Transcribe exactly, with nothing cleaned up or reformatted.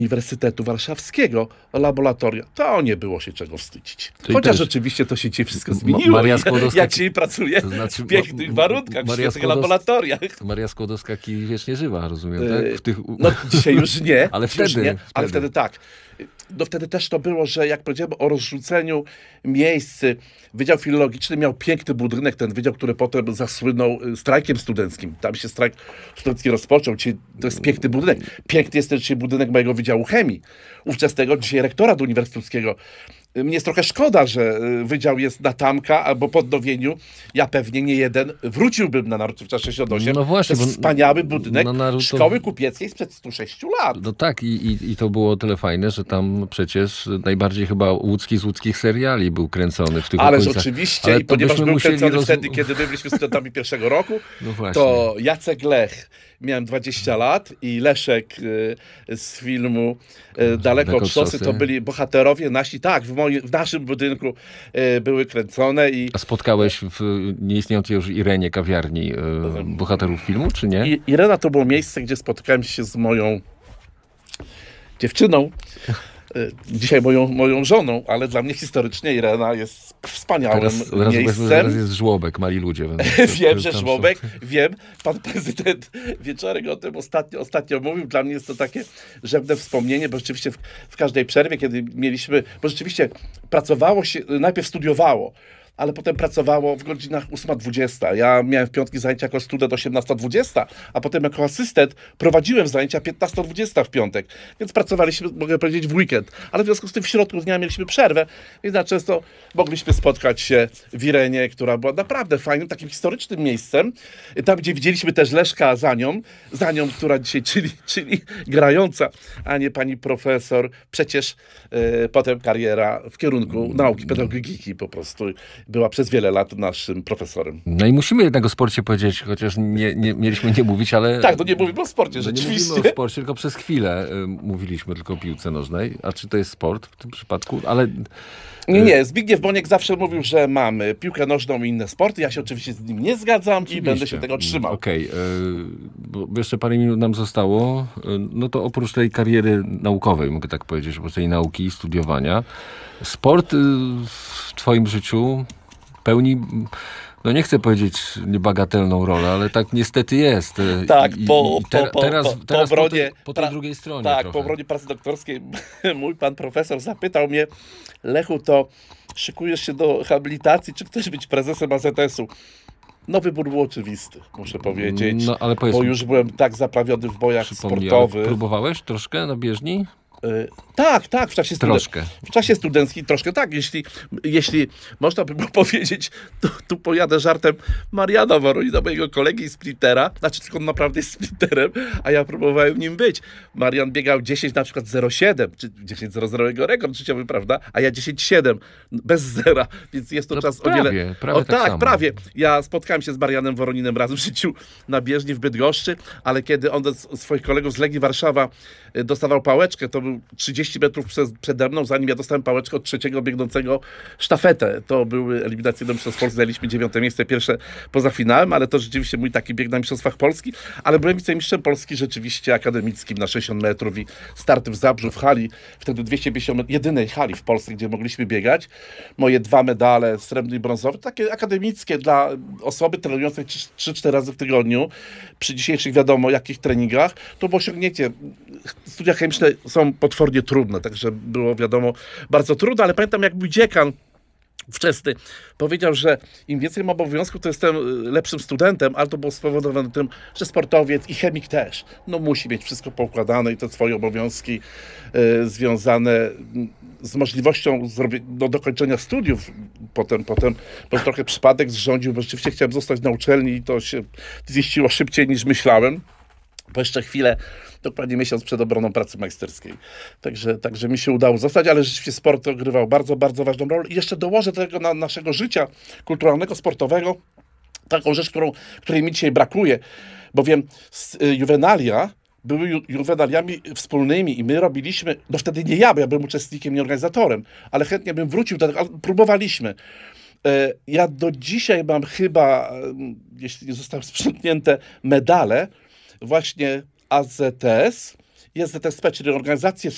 Uniwersytetu Warszawskiego, laboratoria, to nie było się czego wstydzić. Czyli Chociaż też- oczywiście to się dzisiaj wszystko Ma- zmieniło. Maria i Skłodowska- Jak się pracuje to znaczy w pięknych Ma- warunkach, w Maria świetnych Skłodows- laboratoriach. To Maria Skłodowska-Curie wiecznie żywa, rozumiem, Yy, tak? W tych... No dzisiaj już nie. Ale dzisiaj już wtedy, nie, ale wtedy. wtedy tak. No wtedy też to było, że jak powiedziałem o rozrzuceniu miejsc, Wydział Filologiczny miał piękny budynek, ten wydział, który potem zasłynął strajkiem studenckim. Tam się strajk studencki rozpoczął. Dzisiaj to jest piękny budynek. Piękny jest też dzisiaj budynek mojego Wydziału Chemii, ówczesnego, dzisiaj rektora do Uniwersyteckiego. Mnie jest trochę szkoda, że wydział jest na tamka albo po odnowieniu. Ja pewnie nie jeden wróciłbym na Narutowicza sześćdziesiąt osiem. No właśnie, to jest bo wspaniały budynek na Narutow- szkoły kupieckiej sprzed stu sześciu lat. No tak, i, i, i to było tyle fajne, że tam przecież najbardziej chyba łódzki z łódzkich seriali był kręcony w tych Ależ okolicach. oczywiście, Ale i to ponieważ byśmy był musieli kręcony roz- wtedy, kiedy my byliśmy studentami pierwszego roku, No właśnie. to Jacek Lech, miałem dwadzieścia lat i Leszek y, z filmu y, Daleko od szosy, to byli bohaterowie nasi, tak, w, moim, w naszym budynku y, były kręcone i A spotkałeś w nieistniejącej już Irenie kawiarni e, bohaterów filmu, czy nie? I, Irena to było miejsce, gdzie spotkałem się z moją dziewczyną, y, dzisiaj moją, moją żoną, ale dla mnie historycznie Irena jest wspaniałym Teraz, teraz, miejscem. teraz jest żłobek, mali ludzie. będą- Wiem, że tam są. żłobek, wiem. Pan prezydent Wieczorek o tym ostatnio, ostatnio mówił. Dla mnie jest to takie rzewne wspomnienie, bo rzeczywiście w, w każdej przerwie, kiedy mieliśmy, bo rzeczywiście pracowało się, najpierw studiowało, ale potem pracowało w godzinach ósma dwudziesta. Ja miałem w piątki zajęcia jako student osiemnasta dwudziesta, a potem jako asystent prowadziłem zajęcia piętnasta dwudziesta w piątek. Więc pracowaliśmy, mogę powiedzieć, w weekend. Ale w związku z tym w środku dnia mieliśmy przerwę, więc na często mogliśmy spotkać się w Irenie, która była naprawdę fajnym, takim historycznym miejscem. Tam, gdzie widzieliśmy też Leszka za nią, za nią, która dzisiaj, czyli, czyli grająca, a nie pani profesor. Przecież e, potem kariera w kierunku nauki, pedagogiki po prostu była przez wiele lat naszym profesorem. No i musimy jednak o sporcie powiedzieć, chociaż nie, nie, mieliśmy nie mówić, ale... Tak, no nie mówimy o sporcie, No nie rzeczywiście. mówimy o sporcie, tylko przez chwilę y, mówiliśmy tylko o piłce nożnej. A czy to jest sport w tym przypadku? Ale... Nie, nie, Zbigniew Boniek zawsze mówił, że mamy piłkę nożną i inne sporty. Ja się oczywiście z nim nie zgadzam i będę się tego trzymał. Okej, okay, bo jeszcze parę minut nam zostało. Y, no to oprócz tej kariery naukowej, mogę tak powiedzieć, oprócz tej nauki, studiowania, sport y, w twoim życiu pełni, no nie chcę powiedzieć niebagatelną rolę, ale tak niestety jest. Y, Tak, i, po, i te, po, po, teraz, po, teraz po po, obronie... tej, po tej pra- drugiej stronie Tak, trochę. po obronie pracy doktorskiej mój pan profesor zapytał mnie: Lechu, to szykujesz się do habilitacji, czy chcesz być prezesem A Z S-u? No wybór był oczywisty, muszę powiedzieć, No, ale powiedz bo mi, już byłem tak zaprawiony w bojach przypomnij, ale sportowych. próbowałeś troszkę na bieżni? Y, Tak, tak, w czasie, studen- Troszkę. w czasie studenckim troszkę tak. Jeśli, jeśli można by było powiedzieć, to tu pojadę żartem Mariana Woronina, mojego kolegi splintera, znaczy tylko on naprawdę jest splinterem, a ja próbowałem nim być. Marian biegał dziesięć na przykład zero siedem, czy dziesięć zero zero jego rekord życiowy, prawda? A ja dziesięć siedem, bez zera, więc jest to No czas prawie, o wiele... prawie o, tak tak, samo. prawie. Ja spotkałem się z Marianem Woroninem raz w życiu na bieżni w Bydgoszczy, ale kiedy on od swoich kolegów z Legii Warszawa y, dostawał pałeczkę, to był trzydzieści metrów przez, przede mną, zanim ja dostałem pałeczkę od trzeciego biegnącego sztafetę. To były eliminacje do Mistrzostw Polski, zajęliśmy dziewiąte miejsce, pierwsze poza finałem, ale to rzeczywiście mój taki bieg na Mistrzostwach Polski, ale byłem wicemistrzem Polski rzeczywiście akademickim na sześćdziesiąt metrów i starty w Zabrzu w hali, wtedy dwieście pięćdziesiąt metrów, jedynej hali w Polsce, gdzie mogliśmy biegać. Moje dwa medale, srebrny i brązowy, takie akademickie dla osoby trenującej trzy cztery razy w tygodniu, przy dzisiejszych wiadomo jakich treningach, to było osiągnięcie. Studia chemiczne są potwornie trudne, także było wiadomo bardzo trudne, ale pamiętam jak mój dziekan wczesny powiedział, że im więcej mam obowiązków, to jestem lepszym studentem, ale to było spowodowane tym, że sportowiec i chemik też, no musi mieć wszystko poukładane i te swoje obowiązki y, związane z możliwością zrobienia, no, dokończenia studiów. Potem, potem był trochę przypadek zrządził, bo rzeczywiście chciałem zostać na uczelni i to się ziściło szybciej niż myślałem. Bo jeszcze chwilę, dokładnie miesiąc przed obroną pracy magisterskiej. Także, także mi się udało zostać, ale rzeczywiście sport odgrywał bardzo, bardzo ważną rolę. I jeszcze dołożę do tego na naszego życia kulturalnego, sportowego taką rzecz, którą, której mi dzisiaj brakuje, bowiem juwenalia były ju, juwenaliami wspólnymi i my robiliśmy, no wtedy nie ja, bo ja byłem uczestnikiem, nie organizatorem, ale chętnie bym wrócił do tego, ale próbowaliśmy. Ja do dzisiaj mam chyba, jeśli nie zostały sprzątnięte, medale właśnie A Z S i S Z S P, czyli organizacje